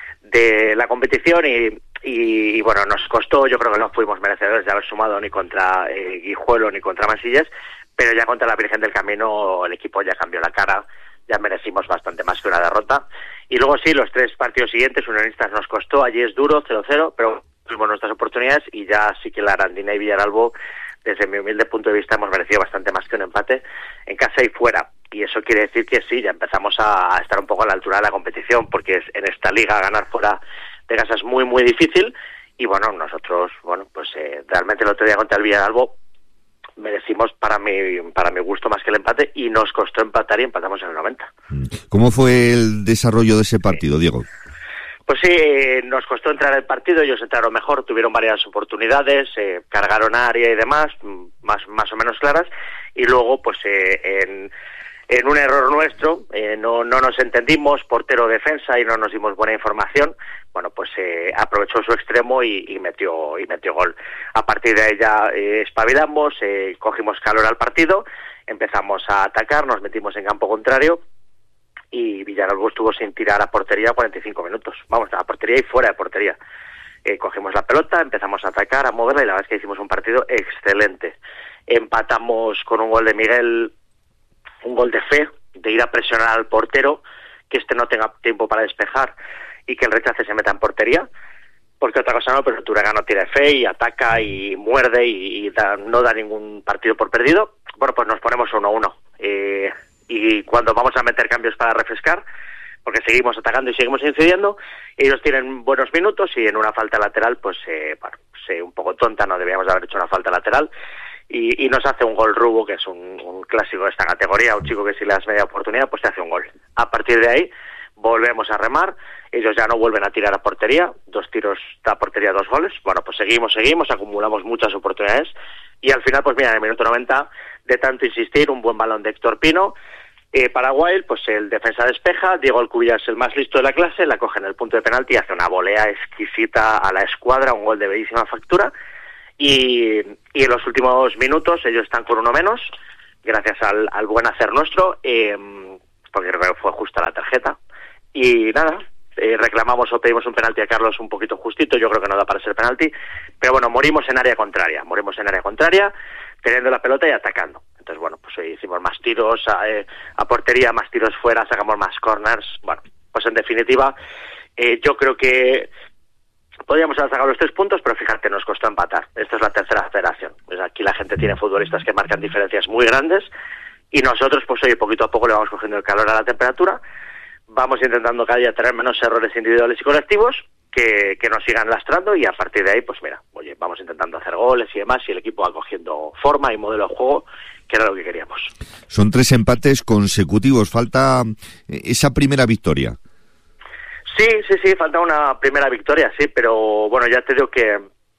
de la competición y, y, y, bueno, nos costó, yo creo que no fuimos merecedores de haber sumado ni contra eh, Guijuelo ni contra Mansillas, pero ya contra la Virgen del Camino el equipo ya cambió la cara, ya merecimos bastante más que una derrota. Y luego sí, los tres partidos siguientes, Unionistas nos costó, allí es duro, cero cero, pero tuvimos nuestras oportunidades y ya sí que la Arandina y Villaralbo, desde mi humilde punto de vista, hemos merecido bastante más que un empate en casa y fuera. Y eso quiere decir que sí, ya empezamos a, a estar un poco a la altura de la competición, porque es, en esta liga ganar fuera de casa es muy, muy difícil. Y bueno, nosotros, bueno, pues eh, realmente el otro día contra el Villaralbo merecimos para mi, para mi gusto más que el empate y nos costó empatar y empatamos en el noventa. ¿Cómo fue el desarrollo de ese partido, Diego? Pues sí, nos costó entrar al partido, ellos entraron mejor, tuvieron varias oportunidades, eh, cargaron área y demás, más más o menos claras, y luego pues eh, en, en un error nuestro, eh, no, no nos entendimos, portero defensa, y no nos dimos buena información. Bueno, pues eh, aprovechó su extremo y, y metió y metió gol. A partir de ahí ya eh, espabilamos, eh, cogimos calor al partido, empezamos a atacar, nos metimos en campo contrario y Villaralbo estuvo sin tirar a portería cuarenta y cinco minutos. Vamos, a portería y fuera de portería. Eh, cogimos la pelota, empezamos a atacar, a moverla, y la verdad es que hicimos un partido excelente. Empatamos con un gol de Miguel, un gol de fe, de ir a presionar al portero, que este no tenga tiempo para despejar y que el rechace se meta en portería, porque otra cosa no, pero Turaga no tiene fe y ataca y muerde y, y da, no da ningún partido por perdido. Bueno, pues nos ponemos uno a uno. Eh, y cuando vamos a meter cambios para refrescar, porque seguimos atacando y seguimos incidiendo, ellos tienen buenos minutos y en una falta lateral, pues, eh, bueno, pues eh, un poco tonta, no debíamos haber hecho una falta lateral, y, y nos hace un gol Rubo, que es un, un clásico de esta categoría, un chico que si le das media oportunidad, pues te hace un gol. A partir de ahí, volvemos a remar, ellos ya no vuelven a tirar a portería, dos tiros a portería, dos goles. Bueno, pues seguimos, seguimos, acumulamos muchas oportunidades, y al final, pues mira, en el minuto noventa, de tanto insistir, un buen balón de Héctor Pino, Eh, para Wild, pues el defensa despeja, Diego Alcubillas, el más listo de la clase, la coge en el punto de penalti y hace una volea exquisita a la escuadra, un gol de bellísima factura, y, y en los últimos minutos ellos están con uno menos, gracias al, al buen hacer nuestro, eh, porque fue justa la tarjeta, y nada, eh, reclamamos o pedimos un penalti a Carlos un poquito justito, yo creo que no da para ser penalti, pero bueno, morimos en área contraria, morimos en área contraria, teniendo la pelota y atacando. Entonces, bueno, pues hoy hicimos más tiros a, eh, a portería, más tiros fuera, sacamos más corners. Bueno, pues en definitiva, eh, yo creo que podríamos haber sacado los tres puntos, pero fíjate, nos costó empatar. Esta es la tercera federación. Pues aquí la gente tiene futbolistas que marcan diferencias muy grandes y nosotros, pues hoy poquito a poco le vamos cogiendo el calor a la temperatura. Vamos intentando cada día tener menos errores individuales y colectivos que, que nos sigan lastrando, y a partir de ahí, pues mira, oye, vamos intentando hacer goles y demás, y el equipo va cogiendo forma y modelo de juego, que era lo que queríamos. Son tres empates consecutivos, falta esa primera victoria. Sí, sí, sí, falta una primera victoria, sí, pero bueno, ya te digo que,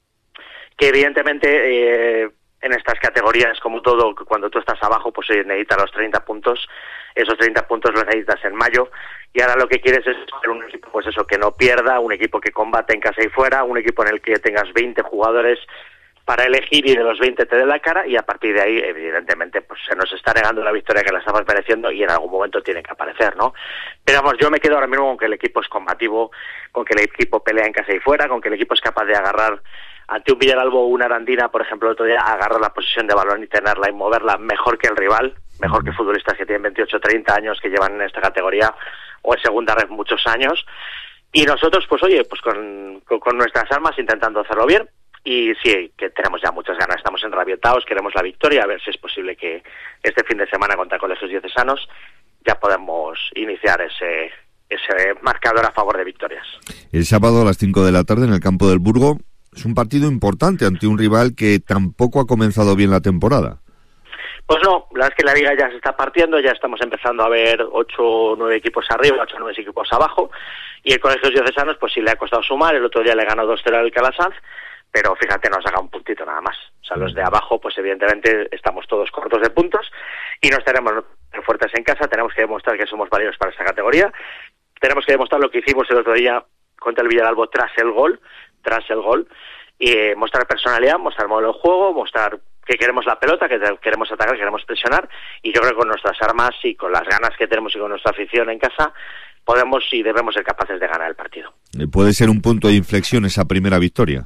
que evidentemente eh, en estas categorías, como todo, cuando tú estás abajo, pues necesitas los treinta puntos, esos treinta puntos los necesitas en mayo, y ahora lo que quieres es ser un equipo, pues eso, que no pierda, un equipo que combate en casa y fuera, un equipo en el que tengas veinte jugadores para elegir y de los veinte te dé la cara, y a partir de ahí, evidentemente, pues se nos está negando la victoria que la estamos mereciendo y en algún momento tiene que aparecer, ¿no? Pero vamos, yo me quedo ahora mismo con que el equipo es combativo, con que el equipo pelea en casa y fuera, con que el equipo es capaz de agarrar ante un Villaralbo o una Arandina, por ejemplo, el otro día, agarrar la posición de balón y tenerla y moverla mejor que el rival, mejor que futbolistas que tienen veintiocho, treinta años, que llevan en esta categoría o en segunda red muchos años. Y nosotros, pues oye, pues con, con, con nuestras armas intentando hacerlo bien. Y sí, que tenemos ya muchas ganas, estamos enrabietados, queremos la victoria, a ver si es posible que este fin de semana contra Colegios Diocesanos ya podemos iniciar ese, ese marcador a favor de victorias. El sábado a las cinco de la tarde en el campo del Burgo es un partido importante ante un rival que tampoco ha comenzado bien la temporada. Pues no, la verdad es que la liga ya se está partiendo, ya estamos empezando a ver ocho o nueve equipos arriba, ocho o nueve equipos abajo, y el Colegios Diocesanos pues sí le ha costado sumar, el otro día le ganó dos cero al Calasanz, pero fíjate, nos saca un puntito nada más. O sea, los de abajo, pues evidentemente estamos todos cortos de puntos y nos tenemos fuertes en casa, tenemos que demostrar que somos válidos para esta categoría, tenemos que demostrar lo que hicimos el otro día contra el Villaralbo tras el gol, tras el gol, y eh, mostrar personalidad, mostrar modelo de juego, mostrar que queremos la pelota, que queremos atacar, que queremos presionar, y yo creo que con nuestras armas y con las ganas que tenemos y con nuestra afición en casa, podemos y debemos ser capaces de ganar el partido. ¿Puede ser un punto de inflexión esa primera victoria?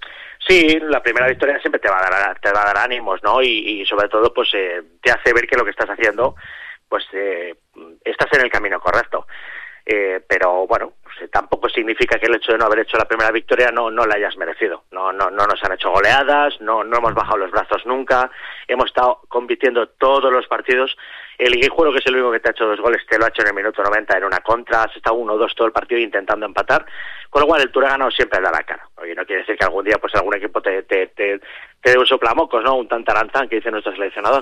Sí, la primera victoria siempre te va a dar, te va a dar ánimos, ¿no? Y, y sobre todo, pues eh, te hace ver que lo que estás haciendo, pues eh, estás en el camino correcto. Eh, pero bueno, pues, tampoco significa que el hecho de no haber hecho la primera victoria no no la hayas merecido. No no no nos han hecho goleadas, no no hemos bajado los brazos nunca. Hemos estado compitiendo todos los partidos. El Guijuelo, que es el único que te ha hecho dos goles, te lo ha hecho en el minuto noventa en una contra. Has estado uno o dos todo el partido intentando empatar. Con lo cual el Turaga siempre da la cara. Oye, no quiere decir que algún día pues algún equipo te te te, te dé un soplamocos, ¿no? Un tantarantán que dice nuestro seleccionador.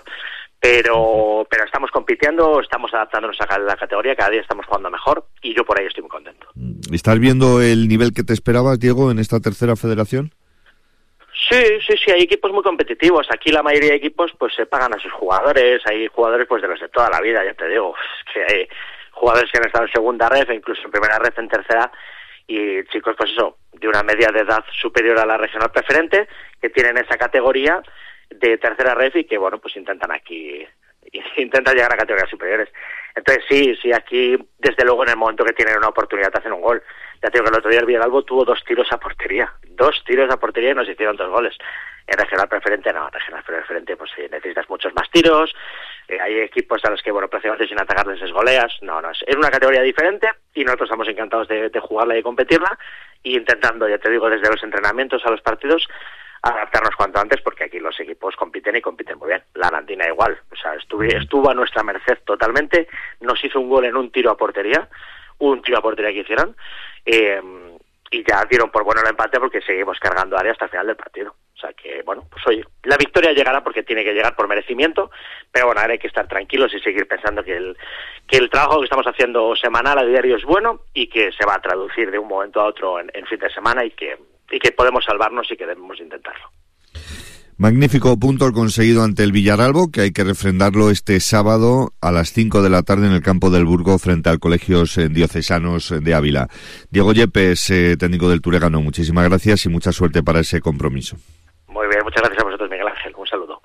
Pero pero estamos compitiendo, estamos adaptándonos a la categoría, cada día estamos jugando mejor y yo por ahí estoy muy contento. ¿Estás viendo el nivel que te esperabas, Diego, en esta tercera federación? Sí, sí, sí, hay equipos muy competitivos. Aquí la mayoría de equipos pues se pagan a sus jugadores, hay jugadores pues de los de toda la vida, ya te digo, es que hay jugadores que han estado en segunda ref, incluso en primera ref, en tercera, y chicos pues eso, de una media de edad superior a la regional preferente, que tienen esa categoría de tercera ref y que bueno, pues intentan aquí, intentan llegar a categorías superiores. Entonces sí, sí, aquí desde luego en el momento que tienen una oportunidad de hacer un gol. Ya te digo que el otro día el Villaralbo tuvo dos tiros a portería, dos tiros a portería y nos hicieron dos goles. En regional preferente no, en regional preferente pues sí, necesitas muchos más tiros, eh, hay equipos a los que bueno, prácticamente sin atacarles es goleas, no, no, es, es una categoría diferente y nosotros estamos encantados de, de jugarla y competirla y intentando, ya te digo, desde los entrenamientos a los partidos, adaptarnos cuanto antes porque aquí los equipos compiten y compiten muy bien. La Arandina igual, o sea, estuve, estuvo a nuestra merced totalmente, nos hizo un gol en un tiro a portería, un tiro a portería que hicieron, eh, y ya dieron por bueno el empate porque seguimos cargando área hasta el final del partido. O sea que, bueno, pues oye, la victoria llegará porque tiene que llegar por merecimiento, pero bueno, ahora hay que estar tranquilos y seguir pensando que el, que el trabajo que estamos haciendo semanal a diario es bueno y que se va a traducir de un momento a otro en, en fin de semana y que, y que podemos salvarnos y que debemos intentarlo. Magnífico punto el conseguido ante el Villaralbo, que hay que refrendarlo este sábado a las cinco de la tarde en el campo del Burgo frente al Colegios Diocesanos de Ávila. Diego Yepes, eh, técnico del Turegano, muchísimas gracias y mucha suerte para ese compromiso. Muy bien, muchas gracias a vosotros, Miguel Ángel. Un saludo.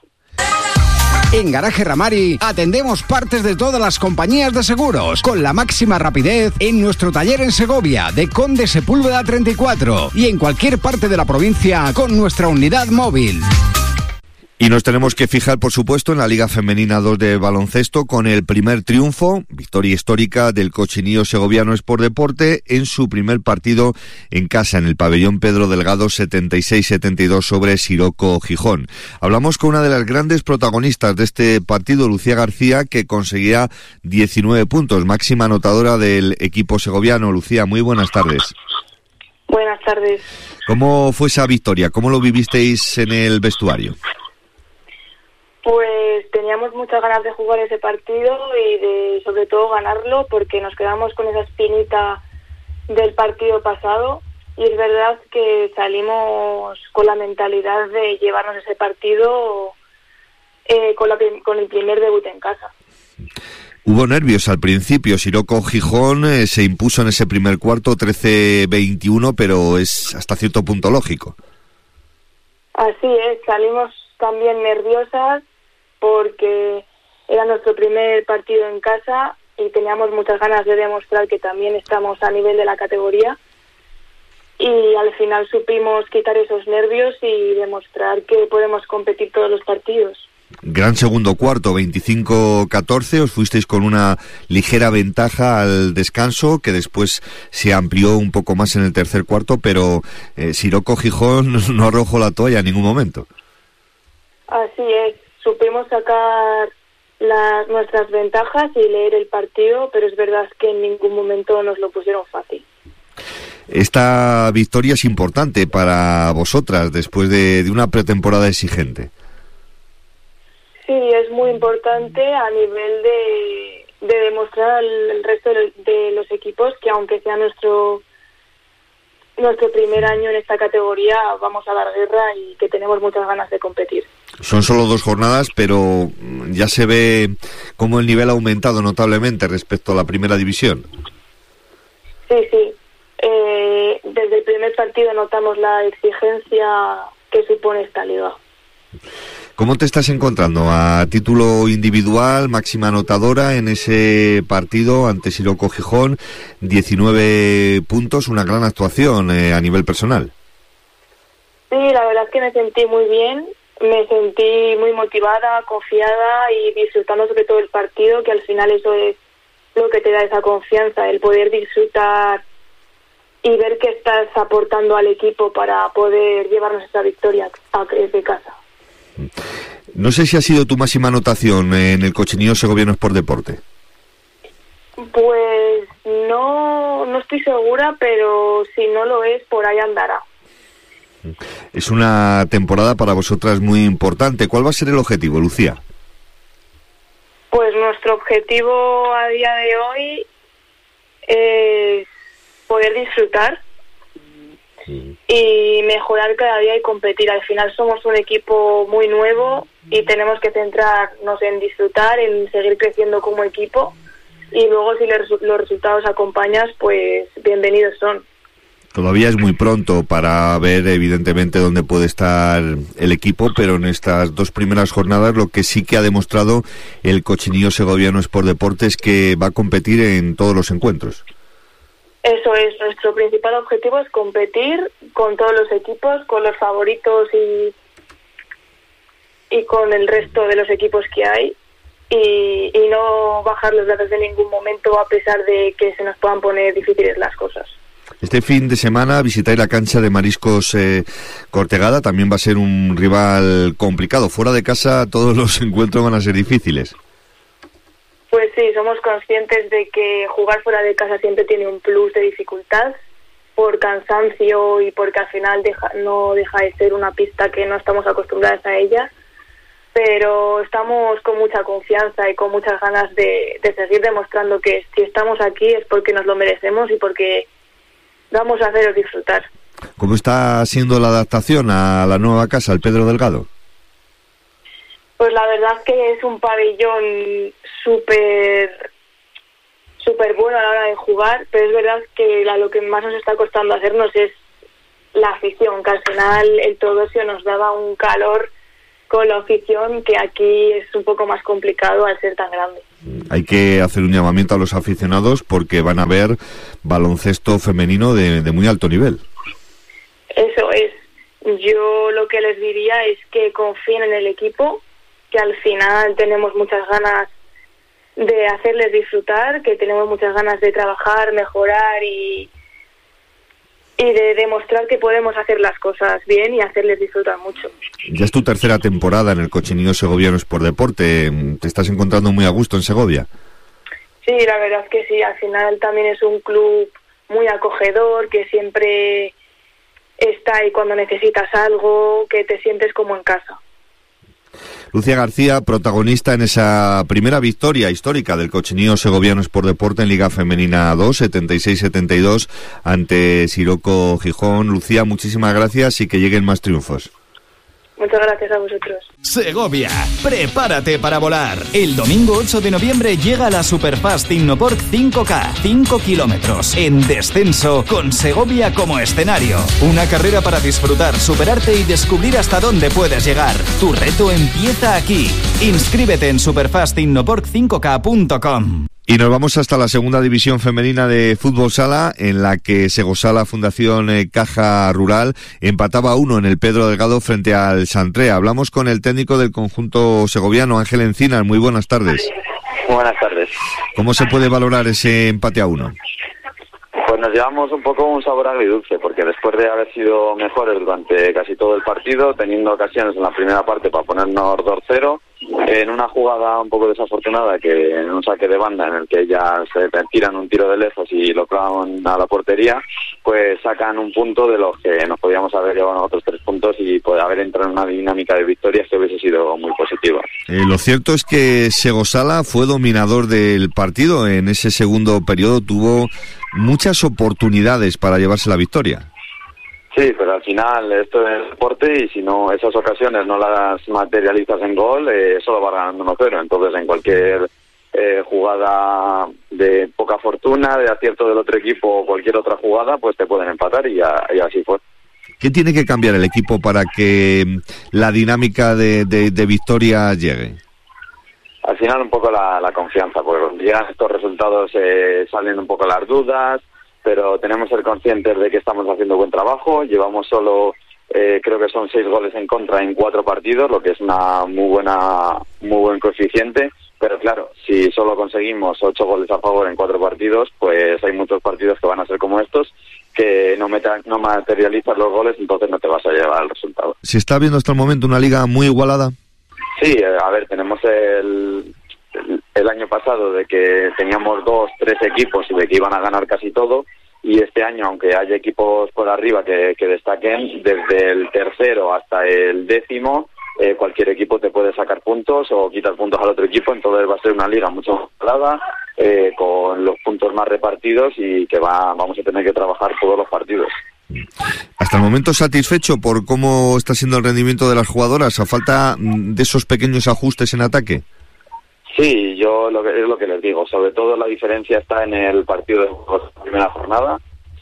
En Garaje Ramari atendemos partes de todas las compañías de seguros con la máxima rapidez en nuestro taller en Segovia de Conde Sepúlveda treinta y cuatro y en cualquier parte de la provincia con nuestra unidad móvil. Y nos tenemos que fijar, por supuesto, en la Liga Femenina dos de baloncesto con el primer triunfo, victoria histórica del Cochinillo Segoviano Sport Deporte en su primer partido en casa, en el pabellón Pedro Delgado, setenta y seis setenta y dos sobre Siroco Gijón. Hablamos con una de las grandes protagonistas de este partido, Lucía García, que conseguía diecinueve puntos, máxima anotadora del equipo segoviano. Lucía, muy buenas tardes. Buenas tardes. ¿Cómo fue esa victoria? ¿Cómo lo vivisteis en el vestuario? Pues teníamos muchas ganas de jugar ese partido y de sobre todo ganarlo porque nos quedamos con esa espinita del partido pasado y es verdad que salimos con la mentalidad de llevarnos ese partido eh, con, la, con el primer debut en casa. Hubo nervios al principio, Siroco Gijón eh, se impuso en ese primer cuarto trece veintiuno, pero es hasta cierto punto lógico. Así es, salimos también nerviosas porque era nuestro primer partido en casa y teníamos muchas ganas de demostrar que también estamos a nivel de la categoría y al final supimos quitar esos nervios y demostrar que podemos competir todos los partidos. Gran segundo cuarto, veinticinco catorce, os fuisteis con una ligera ventaja al descanso que después se amplió un poco más en el tercer cuarto, pero eh, Siroco Gijón no arrojó la toalla en ningún momento. Así es, supimos sacar las, nuestras ventajas y leer el partido, pero es verdad que en ningún momento nos lo pusieron fácil. Esta victoria es importante para vosotras después de, de una pretemporada exigente. Sí, es muy importante a nivel de, de demostrar al, al resto de, de los equipos que aunque sea nuestro nuestro primer año en esta categoría, vamos a dar guerra y que tenemos muchas ganas de competir. Son solo dos jornadas, pero ya se ve cómo el nivel ha aumentado notablemente respecto a la primera división. Sí, sí. Eh, desde el primer partido notamos la exigencia que supone esta liga. ¿Cómo te estás encontrando a título individual, máxima anotadora en ese partido ante Siroco Gijón? diecinueve puntos, una gran actuación eh, a nivel personal. Sí, la verdad es que me sentí muy bien, me sentí muy motivada, confiada y disfrutando sobre todo el partido, que al final eso es lo que te da esa confianza, el poder disfrutar y ver que estás aportando al equipo para poder llevarnos esa victoria desde casa. No sé si ha sido tu máxima anotación en el Cochinillo Segoviano Sport Deporte. Pues no, no estoy segura, pero si no lo es, por ahí andará. Es una temporada para vosotras muy importante. ¿Cuál va a ser el objetivo, Lucía? Pues nuestro objetivo a día de hoy es poder disfrutar sí. Y mejorar cada día y competir. Al final somos un equipo muy nuevo y tenemos que centrarnos en disfrutar, en seguir creciendo como equipo, y luego si los resultados acompañan, pues bienvenidos son. Todavía es muy pronto para ver evidentemente dónde puede estar el equipo, pero en estas dos primeras jornadas lo que sí que ha demostrado el Cochinillo Segoviano Sport Deporte es que va a competir en todos los encuentros. Eso es, nuestro principal objetivo es competir con todos los equipos, con los favoritos y, y con el resto de los equipos que hay, y, y no bajar los brazos en ningún momento a pesar de que se nos puedan poner difíciles las cosas. Este fin de semana visitáis la cancha de Mariscos eh, Cortegada, también va a ser un rival complicado. Fuera de casa todos los encuentros van a ser difíciles. Pues sí, somos conscientes de que jugar fuera de casa siempre tiene un plus de dificultad por cansancio y porque al final deja, no deja de ser una pista que no estamos acostumbradas a ella, pero estamos con mucha confianza y con muchas ganas de, de seguir demostrando que si estamos aquí es porque nos lo merecemos y porque vamos a haceros disfrutar. ¿Cómo está siendo la adaptación a la nueva casa, al Pedro Delgado? Pues la verdad es que es un pabellón súper súper bueno a la hora de jugar, pero es verdad que la, lo que más nos está costando hacernos es la afición, que al final el Teodosio nos daba un calor con la afición que aquí es un poco más complicado al ser tan grande. Hay que hacer un llamamiento a los aficionados porque van a ver baloncesto femenino de, de muy alto nivel. Eso es. Yo lo que les diría es que confíen en el equipo, que al final tenemos muchas ganas de hacerles disfrutar, que tenemos muchas ganas de trabajar, mejorar y, y de demostrar que podemos hacer las cosas bien y hacerles disfrutar mucho. Ya es tu tercera temporada en el Cochinillo Segoviano Sport Deporte. ¿Te estás encontrando muy a gusto en Segovia? Sí, la verdad es que sí. Al final también es un club muy acogedor, que siempre está ahí cuando necesitas algo, que te sientes como en casa. Lucía García, protagonista en esa primera victoria histórica del Cochinillo Segoviano Sport Deporte en Liga Femenina dos, setenta y seis setenta y dos, ante Siroco Gijón. Lucía, muchísimas gracias y que lleguen más triunfos. Muchas gracias a vosotros. Segovia, prepárate para volar. El domingo ocho de noviembre llega la Superfast Innoport cinco K, cinco kilómetros, en descenso, con Segovia como escenario. Una carrera para disfrutar, superarte y descubrir hasta dónde puedes llegar. Tu reto empieza aquí. Inscríbete en superfast innoport cinco K punto com. Y nos vamos hasta la segunda división femenina de fútbol sala, en la que Segosala Fundación eh, Caja Rural empataba a uno en el Pedro Delgado frente al Santrea. Hablamos con el técnico del conjunto segoviano, Ángel Encinas. Muy buenas tardes. Buenas tardes. ¿Cómo se puede valorar ese empate a uno? Pues nos llevamos un poco un sabor agridulce, porque después de haber sido mejores durante casi todo el partido, teniendo ocasiones en la primera parte para ponernos dos cero, en una jugada un poco desafortunada, que en un saque de banda en el que ya se tiran un tiro de lejos y lo clavan a la portería, pues sacan un punto de los que nos podíamos haber llevado otros tres puntos y poder haber entrado en una dinámica de victorias que hubiese sido muy positiva. Eh, lo cierto es que Segosala fue dominador del partido. En ese segundo periodo tuvo muchas oportunidades para llevarse la victoria. Sí, pero al final esto es deporte y si no esas ocasiones no las materializas en gol, eh, solo vas ganando uno cero. Entonces en cualquier eh, jugada de poca fortuna, de acierto del otro equipo o cualquier otra jugada, pues te pueden empatar y, ya, y así fue. ¿Qué tiene que cambiar el equipo para que la dinámica de, de, de victoria llegue? Al final un poco la, la confianza, porque cuando llegan estos resultados eh, salen un poco las dudas, pero tenemos que ser conscientes de que estamos haciendo buen trabajo. Llevamos solo, eh, creo que son seis goles en contra en cuatro partidos, lo que es una muy buena, muy buen coeficiente. Pero claro, si solo conseguimos ocho goles a favor en cuatro partidos, pues hay muchos partidos que van a ser como estos, que no, meta, no materializas los goles, entonces no te vas a llevar el resultado. ¿Se está viendo hasta el momento una liga muy igualada? Sí, a ver, tenemos el, el, el año pasado de que teníamos dos, tres equipos y de que iban a ganar casi todo, y este año, aunque haya equipos por arriba que, que destaquen, desde el tercero hasta el décimo, eh, cualquier equipo te puede sacar puntos o quitar puntos al otro equipo, entonces va a ser una liga mucho más igualada, eh, con los puntos más repartidos y que va, vamos a tener que trabajar todos los partidos. Hasta el momento satisfecho por cómo está siendo el rendimiento de las jugadoras, a falta de esos pequeños ajustes en ataque. Sí, yo lo que, es lo que les digo, sobre todo la diferencia está en el partido de la primera jornada.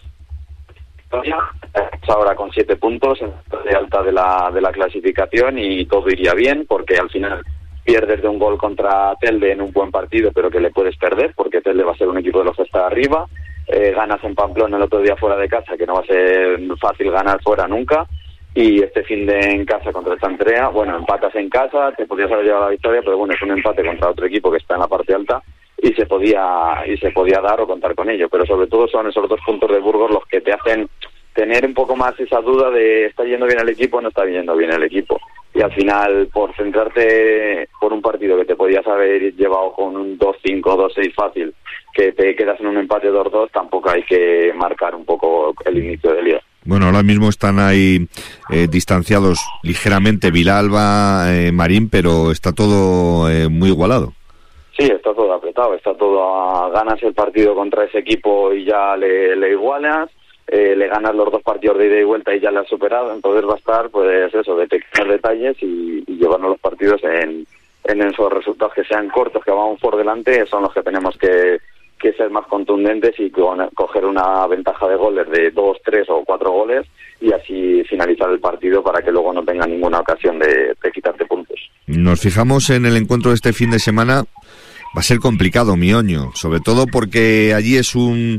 Ahora con siete puntos, de alta de la, de la clasificación, y todo iría bien, porque al final pierdes de un gol contra Telde en un buen partido, pero que le puedes perder, porque Telde va a ser un equipo de los que está arriba. Eh, ganas en Pamplona el otro día fuera de casa, que no va a ser fácil ganar fuera nunca, y este fin de en casa contra el Santrea, bueno, empatas en casa, te podías haber llevado la victoria, pero bueno, es un empate contra otro equipo que está en la parte alta, y se podía y se podía dar o contar con ello, pero sobre todo son esos dos puntos de Burgos los que te hacen tener un poco más esa duda de ¿está yendo bien el equipo o no está yendo bien el equipo? Y al final, por centrarte por un partido que te podías haber llevado con un dos cinco, dos seis fácil, que te quedas en un empate dos dos, tampoco hay que marcar un poco el inicio del día. Bueno, ahora mismo están ahí eh, distanciados ligeramente Vilalba, eh, Marín, pero está todo eh, muy igualado. Sí, está todo apretado, está todo a ganas el partido contra ese equipo y ya le, le igualas. Eh, le ganas los dos partidos de ida y vuelta y ya le has superado, entonces va a estar, pues eso, de pequeños detalles y, y llevarnos los partidos en, en esos resultados que sean cortos, que vamos por delante, son los que tenemos que, que ser más contundentes y con, coger una ventaja de goles de dos, tres o cuatro goles y así finalizar el partido para que luego no tenga ninguna ocasión de, de quitarte puntos. Nos fijamos en el encuentro de este fin de semana. Va a ser complicado, Mioño, sobre todo porque allí es un